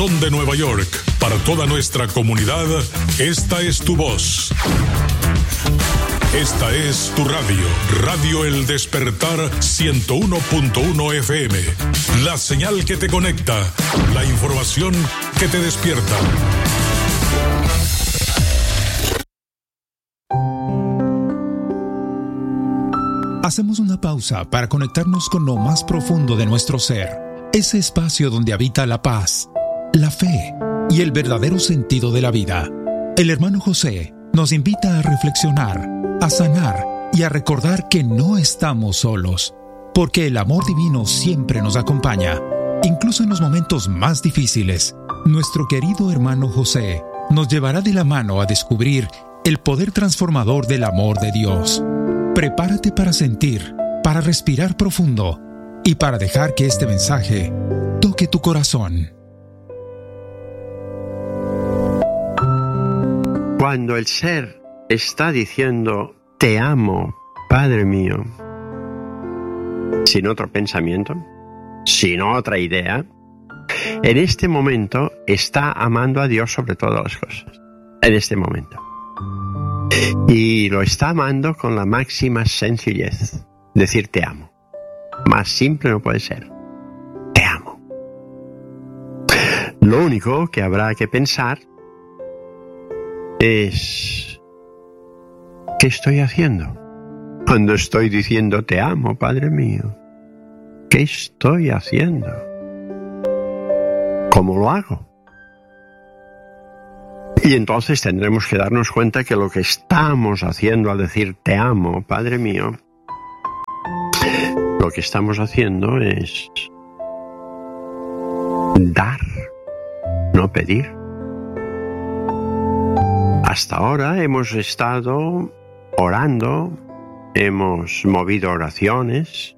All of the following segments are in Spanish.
corazón de Nueva York, para toda nuestra comunidad, esta es tu voz. Esta es tu radio, Radio El Despertar 101.1 FM. La señal que te conecta, la información que te despierta. Hacemos una pausa para conectarnos con lo más profundo de nuestro ser, ese espacio donde habita la paz, la fe y el verdadero sentido de la vida. El hermano José nos invita a reflexionar, a sanar y a recordar que no estamos solos, porque el amor divino siempre nos acompaña, incluso en los momentos más difíciles. Nuestro querido hermano José nos llevará de la mano a descubrir el poder transformador del amor de Dios. Prepárate para sentir, para respirar profundo y para dejar que este mensaje toque tu corazón. Cuando el ser está diciendo te amo, Padre mío, sin otro pensamiento, sin otra idea, en este momento está amando a Dios sobre todas las cosas. En este momento. Y lo está amando con la máxima sencillez. Decir te amo. Más simple no puede ser. Te amo. Lo único que habrá que pensar es ¿qué estoy haciendo? Cuando estoy diciendo te amo, Padre mío. ¿Qué estoy haciendo? ¿Cómo lo hago? Y entonces tendremos que darnos cuenta que lo que estamos haciendo al decir te amo, Padre mío, lo que estamos haciendo es dar, no pedir. Hasta ahora hemos estado orando, hemos movido oraciones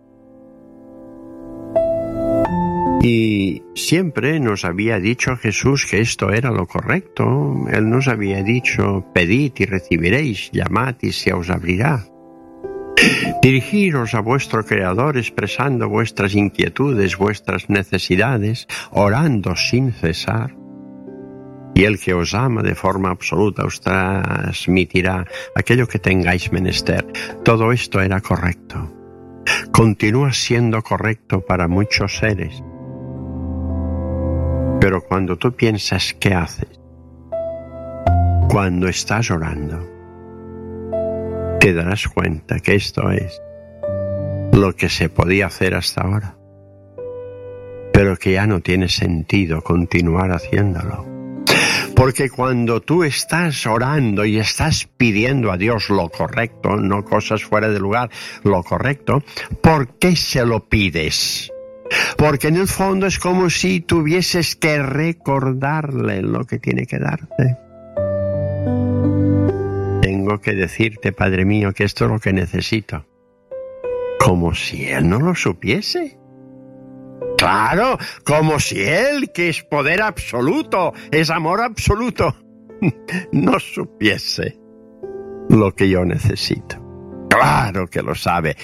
y siempre nos había dicho Jesús que esto era lo correcto. Él nos había dicho, pedid y recibiréis, llamad y se os abrirá. Dirigiros a vuestro Creador expresando vuestras inquietudes, vuestras necesidades, orando sin cesar. Y el que os ama de forma absoluta os transmitirá aquello que tengáis menester. Todo esto era correcto. Continúa siendo correcto para muchos seres. Pero cuando tú piensas qué haces, cuando estás orando, te darás cuenta que esto es lo que se podía hacer hasta ahora, pero que ya no tiene sentido continuar haciéndolo. Porque cuando tú estás orando y estás pidiendo a Dios lo correcto, no cosas fuera de lugar, lo correcto, ¿por qué se lo pides? Porque en el fondo es como si tuvieses que recordarle lo que tiene que darte. Tengo que decirte, Padre mío, que esto es lo que necesito. Como si Él no lo supiese. Claro, como si Él, que es poder absoluto, es amor absoluto, no supiese lo que yo necesito. Claro que lo sabe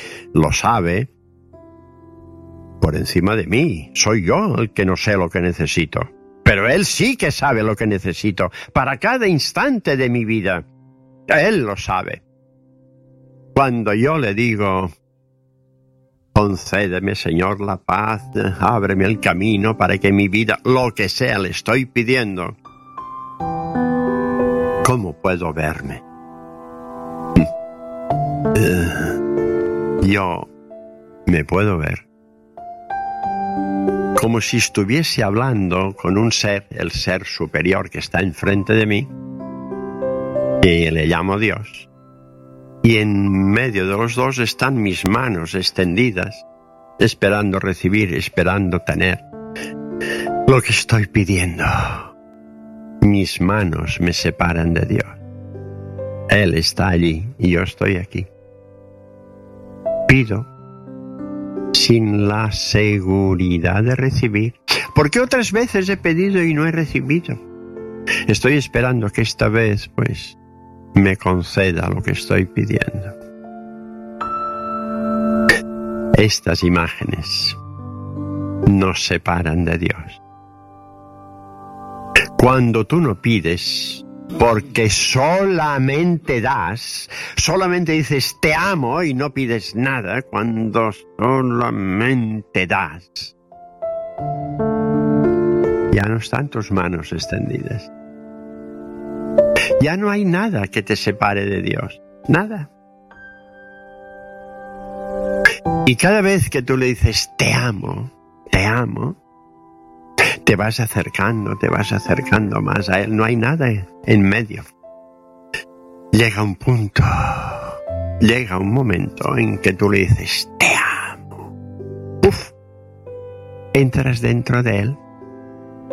por encima de mí. Soy yo el que no sé lo que necesito. Pero Él sí que sabe lo que necesito para cada instante de mi vida. Él lo sabe. Cuando yo le digo, concédeme, Señor, la paz, ábreme el camino para que mi vida, lo que sea, le estoy pidiendo. ¿Cómo puedo verme? Yo me puedo ver como si estuviese hablando con un ser, el ser superior que está enfrente de mí, y le llamo Dios. Y en medio de los dos están mis manos extendidas, esperando recibir, esperando tener lo que estoy pidiendo. Mis manos me separan de Dios. Él está allí y yo estoy aquí. Pido sin la seguridad de recibir, porque otras veces he pedido y no he recibido. Estoy esperando que esta vez, pues, me conceda lo que estoy pidiendo. Estas imágenes nos separan de Dios. Cuando tú no pides, porque solamente das, solamente dices te amo y no pides nada, cuando solamente das, ya no están tus manos extendidas. Ya no hay nada que te separe de Dios, nada. Y cada vez que tú le dices te amo, te vas acercando más a Él. No hay nada en medio. Llega un punto, llega un momento en que tú le dices te amo. Uf, entras dentro de Él